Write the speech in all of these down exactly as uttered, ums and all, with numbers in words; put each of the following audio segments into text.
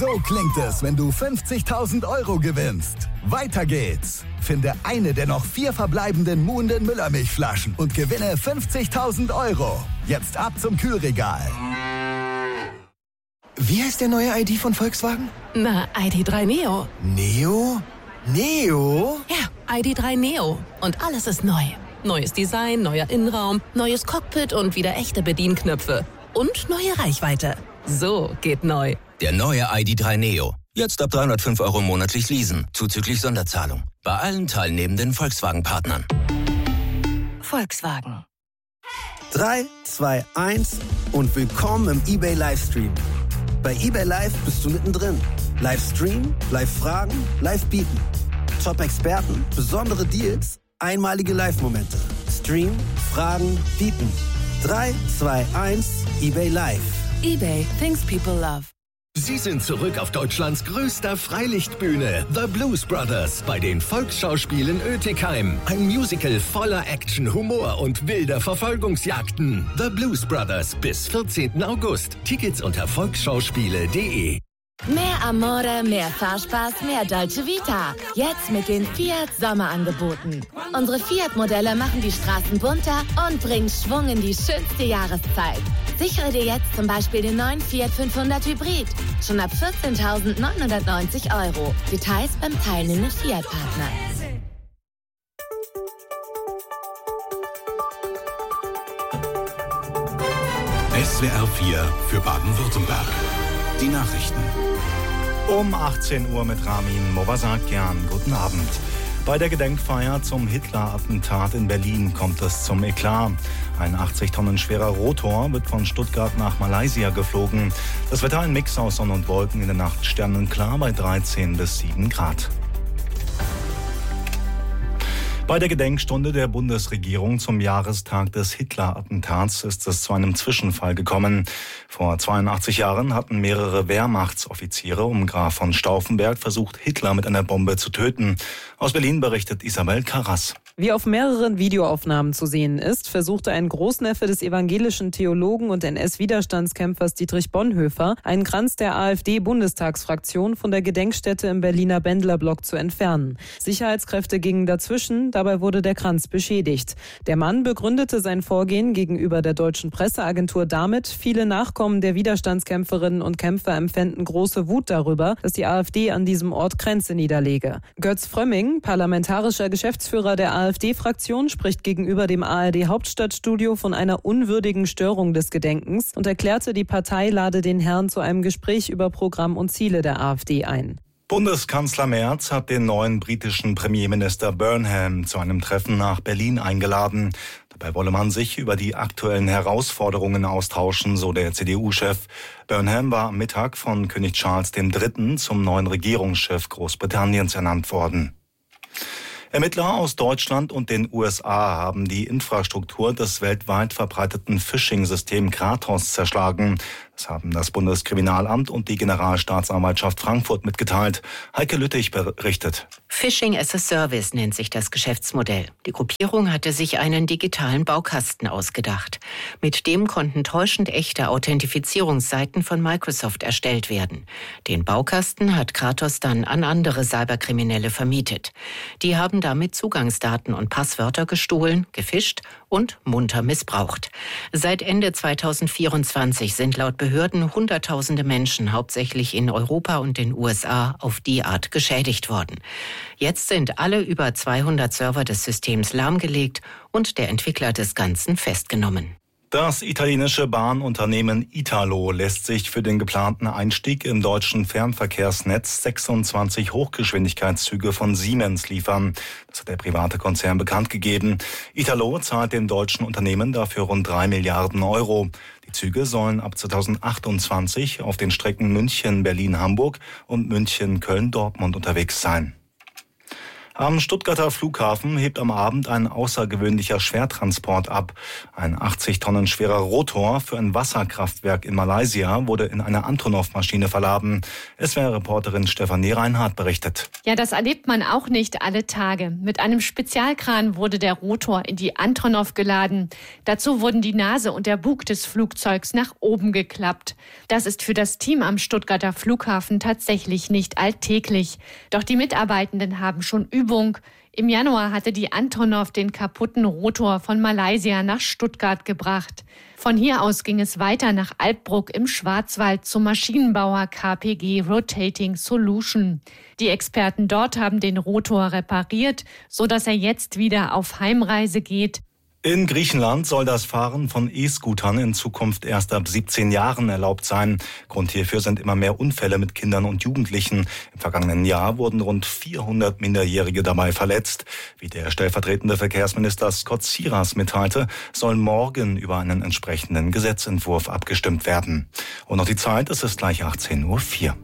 So klingt es, wenn du fünfzigtausend Euro gewinnst. Weiter geht's. Finde eine der noch vier verbleibenden Muhnden Müllermilchflaschen und gewinne fünfzigtausend Euro. Jetzt ab zum Kühlregal. Wie heißt der neue I D von Volkswagen? Na, I D drei Neo. Neo? Neo? Ja, I D drei Neo. Und alles ist neu. Neues Design, neuer Innenraum, neues Cockpit und wieder echte Bedienknöpfe. Und neue Reichweite. So geht neu. Der neue I D drei Neo. Jetzt ab dreihundertfünf Euro monatlich leasen, zuzüglich Sonderzahlung. Bei allen teilnehmenden Volkswagen-Partnern. Volkswagen. drei, zwei, eins und willkommen im eBay Livestream. Bei eBay Live bist du mittendrin. Livestream, Live-Fragen, Live-Bieten. Top-Experten, besondere Deals, einmalige Live-Momente. Stream, Fragen, Bieten. drei, zwei, eins, eBay Live. eBay, things people love. Sie sind zurück auf Deutschlands größter Freilichtbühne, The Blues Brothers, bei den Volksschauspielen Oetikheim. Ein Musical voller Action, Humor und wilder Verfolgungsjagden. The Blues Brothers bis vierzehnten August. Tickets unter volksschauspiele punkt de. Mehr Amore, mehr Fahrspaß, mehr Dolce Vita. Jetzt mit den Fiat Sommerangeboten. Unsere Fiat-Modelle machen die Straßen bunter und bringen Schwung in die schönste Jahreszeit. Sichere dir jetzt zum Beispiel den neuen Fiat fünfhundert Hybrid. Schon ab vierzehntausendneunhundertneunzig Euro. Details beim teilnehmenden Fiat-Partner. S W R vier für Baden-Württemberg. Die Nachrichten. Um achtzehn Uhr mit Ramin Movasakian. Guten Abend. Bei der Gedenkfeier zum Hitler-Attentat in Berlin kommt es zum Eklat. Ein achtzig Tonnen schwerer Rotor wird von Stuttgart nach Malaysia geflogen. Das Wetter ein Mix aus Sonne und Wolken, in der Nacht sternenklar bei dreizehn bis sieben Grad. Bei der Gedenkstunde der Bundesregierung zum Jahrestag des Hitler-Attentats ist es zu einem Zwischenfall gekommen. Vor zweiundachtzig Jahren hatten mehrere Wehrmachtsoffiziere um Graf von Stauffenberg versucht, Hitler mit einer Bombe zu töten. Aus Berlin berichtet Isabel Karras. Wie auf mehreren Videoaufnahmen zu sehen ist, versuchte ein Großneffe des evangelischen Theologen und N S-Widerstandskämpfers Dietrich Bonhoeffer, einen Kranz der AfD-Bundestagsfraktion von der Gedenkstätte im Berliner Bendlerblock zu entfernen. Sicherheitskräfte gingen dazwischen, dabei wurde der Kranz beschädigt. Der Mann begründete sein Vorgehen gegenüber der deutschen Presseagentur damit, viele Nachkommen der Widerstandskämpferinnen und Kämpfer empfänden große Wut darüber, dass die AfD an diesem Ort Kränze niederlege. Götz Frömming, parlamentarischer Geschäftsführer der AfD-Fraktion, spricht gegenüber dem A R D-Hauptstadtstudio von einer unwürdigen Störung des Gedenkens und erklärte, die Partei lade den Herrn zu einem Gespräch über Programm und Ziele der AfD ein. Bundeskanzler Merz hat den neuen britischen Premierminister Burnham zu einem Treffen nach Berlin eingeladen. Dabei wolle man sich über die aktuellen Herausforderungen austauschen, so der C D U-Chef. Burnham war am Mittag von König Charles der Dritte zum neuen Regierungschef Großbritanniens ernannt worden. Ermittler aus Deutschland und den U S A haben die Infrastruktur des weltweit verbreiteten Phishing-Systems Kratos zerschlagen. Das haben das Bundeskriminalamt und die Generalstaatsanwaltschaft Frankfurt mitgeteilt. Heike Lüttich berichtet. Phishing as a Service nennt sich das Geschäftsmodell. Die Gruppierung hatte sich einen digitalen Baukasten ausgedacht. Mit dem konnten täuschend echte Authentifizierungsseiten von Microsoft erstellt werden. Den Baukasten hat Kratos dann an andere Cyberkriminelle vermietet. Die haben damit Zugangsdaten und Passwörter gestohlen, gefischt und munter missbraucht. Seit Ende zweitausendvierundzwanzig sind laut Behörden Hunderttausende Menschen, hauptsächlich in Europa und den U S A, auf die Art geschädigt worden. Jetzt sind alle über zweihundert Server des Systems lahmgelegt und der Entwickler des Ganzen festgenommen. Das italienische Bahnunternehmen Italo lässt sich für den geplanten Einstieg im deutschen Fernverkehrsnetz sechsundzwanzig Hochgeschwindigkeitszüge von Siemens liefern. Das hat der private Konzern bekannt gegeben. Italo zahlt dem deutschen Unternehmen dafür rund drei Milliarden Euro. Die Züge sollen ab zweitausendachtundzwanzig auf den Strecken München, Berlin, Hamburg und München, Köln, Dortmund unterwegs sein. Am Stuttgarter Flughafen hebt am Abend ein außergewöhnlicher Schwertransport ab. Ein achtzig Tonnen schwerer Rotor für ein Wasserkraftwerk in Malaysia wurde in eine Antonov-Maschine verladen. S W R-Reporterin Stefanie Reinhardt berichtet. Ja, das erlebt man auch nicht alle Tage. Mit einem Spezialkran wurde der Rotor in die Antonov geladen. Dazu wurden die Nase und der Bug des Flugzeugs nach oben geklappt. Das ist für das Team am Stuttgarter Flughafen tatsächlich nicht alltäglich. Doch die Mitarbeitenden haben schon Übung. Im Januar hatte die Antonov den kaputten Rotor von Malaysia nach Stuttgart gebracht. Von hier aus ging es weiter nach Alpbruck im Schwarzwald zum Maschinenbauer K P G Rotating Solution. Die Experten dort haben den Rotor repariert, sodass er jetzt wieder auf Heimreise geht. In Griechenland soll das Fahren von E-Scootern in Zukunft erst ab siebzehn Jahren erlaubt sein. Grund hierfür sind immer mehr Unfälle mit Kindern und Jugendlichen. Im vergangenen Jahr wurden rund vierhundert Minderjährige dabei verletzt. Wie der stellvertretende Verkehrsminister Scott Tsiras mitteilte, soll morgen über einen entsprechenden Gesetzentwurf abgestimmt werden. Und noch die Zeit, es ist gleich achtzehn Uhr vier.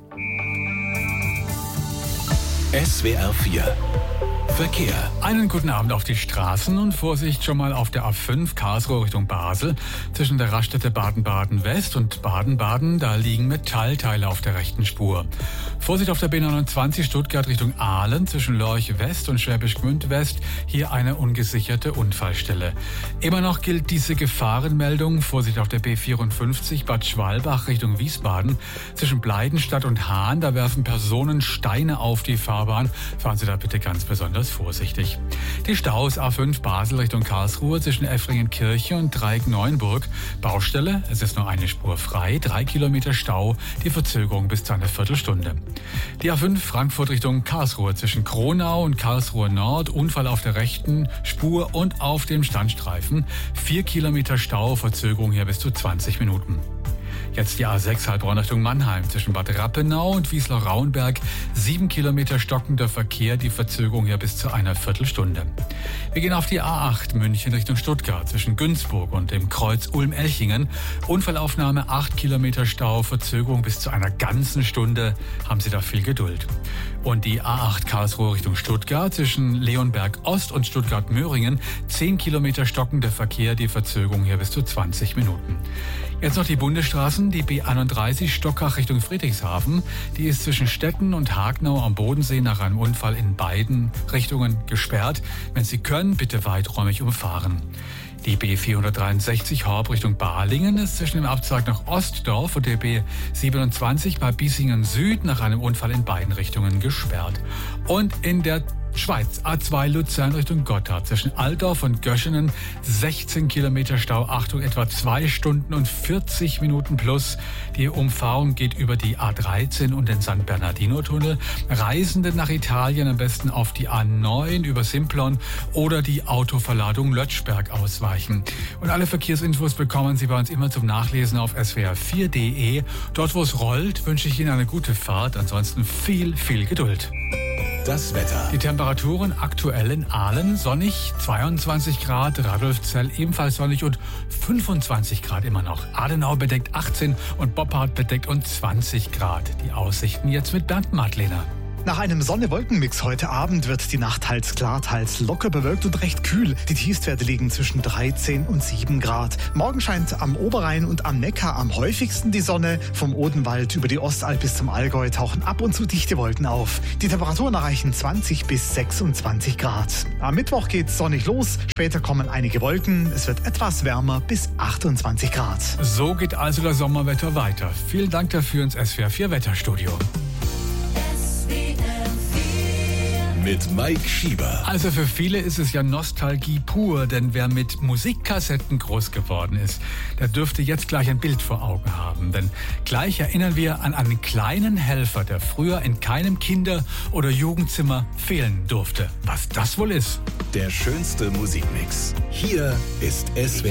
S W R vier Verkehr. Einen guten Abend auf die Straßen und Vorsicht schon mal auf der A fünf Karlsruhe Richtung Basel. Zwischen der Raststätte Baden-Baden West und Baden-Baden, da liegen Metallteile auf der rechten Spur. Vorsicht auf der B neunundzwanzig Stuttgart Richtung Aalen zwischen Lorch West und Schwäbisch Gmünd West. Hier eine ungesicherte Unfallstelle. Immer noch gilt diese Gefahrenmeldung. Vorsicht auf der B vierundfünfzig Bad Schwalbach Richtung Wiesbaden. Zwischen Bleidenstadt und Hahn, da werfen Personen Steine auf die Fahrbahn. Fahren Sie da bitte ganz besonders vorsichtig. Die Staus A fünf Basel Richtung Karlsruhe zwischen Effringen-Kirche und Dreieck-Neuenburg. Baustelle, es ist nur eine Spur frei, drei Kilometer Stau, die Verzögerung bis zu einer Viertelstunde. Die A fünf Frankfurt Richtung Karlsruhe zwischen Kronau und Karlsruhe Nord, Unfall auf der rechten Spur und auf dem Standstreifen. Vier Kilometer Stau, Verzögerung hier bis zu zwanzig Minuten. Jetzt die A sechs Heilbronn Richtung Mannheim zwischen Bad Rappenau und Wiesloch-Rauenberg. Sieben Kilometer stockender Verkehr, die Verzögerung hier bis zu einer Viertelstunde. Wir gehen auf die A acht München Richtung Stuttgart zwischen Günzburg und dem Kreuz Ulm-Elchingen. Unfallaufnahme acht Kilometer Stau, Verzögerung bis zu einer ganzen Stunde. Haben Sie da viel Geduld. Und die A acht Karlsruhe Richtung Stuttgart zwischen Leonberg Ost und Stuttgart-Möhringen. zehn Kilometer stockender Verkehr, die Verzögerung hier bis zu zwanzig Minuten. Jetzt noch die Bundesstraßen, die B einunddreißig Stockach Richtung Friedrichshafen. Die ist zwischen Stetten und Hagnau am Bodensee nach einem Unfall in beiden Richtungen gesperrt. Wenn Sie können, bitte weiträumig umfahren. Die B vierhundertdreiundsechzig Horb Richtung Balingen ist zwischen dem Abzweig nach Ostdorf und der B siebenundzwanzig bei Bissingen Süd nach einem Unfall in beiden Richtungen gesperrt. Und in der Schweiz A zwei Luzern Richtung Gotthard zwischen Altdorf und Göschenen sechzehn Kilometer Stau, Achtung, etwa zwei Stunden und vierzig Minuten plus. Die Umfahrung geht über die A dreizehn und den San Bernardino-Tunnel. Reisende nach Italien am besten auf die A neun über Simplon oder die Autoverladung Lötschberg ausweichen. Und alle Verkehrsinfos bekommen Sie bei uns immer zum Nachlesen auf S W R vier Punkt de. Dort, wo es rollt, wünsche ich Ihnen eine gute Fahrt. Ansonsten viel, viel Geduld. Das Wetter. Die Temperaturen aktuell in Aalen sonnig, zweiundzwanzig Grad, Radolfzell ebenfalls sonnig und fünfundzwanzig Grad immer noch. Adenau bedeckt achtzehn und Boppard bedeckt und zwanzig Grad. Die Aussichten jetzt mit Bernd Madlener. Nach einem Sonne-Wolken-Mix heute Abend wird die Nacht teils klar, teils locker bewölkt und recht kühl. Die Tiefstwerte liegen zwischen dreizehn und sieben Grad. Morgen scheint am Oberrhein und am Neckar am häufigsten die Sonne. Vom Odenwald über die Ostalb bis zum Allgäu tauchen ab und zu dichte Wolken auf. Die Temperaturen erreichen zwanzig bis sechsundzwanzig Grad. Am Mittwoch geht's sonnig los. Später kommen einige Wolken. Es wird etwas wärmer bis achtundzwanzig Grad. So geht also das Sommerwetter weiter. Vielen Dank dafür ins S W R vier Wetterstudio. Mit Mike Schieber. Also für viele ist es ja Nostalgie pur, denn wer mit Musikkassetten groß geworden ist, der dürfte jetzt gleich ein Bild vor Augen haben. Denn gleich erinnern wir an einen kleinen Helfer, der früher in keinem Kinder- oder Jugendzimmer fehlen durfte. Was das wohl ist? Der schönste Musikmix. Hier ist S W R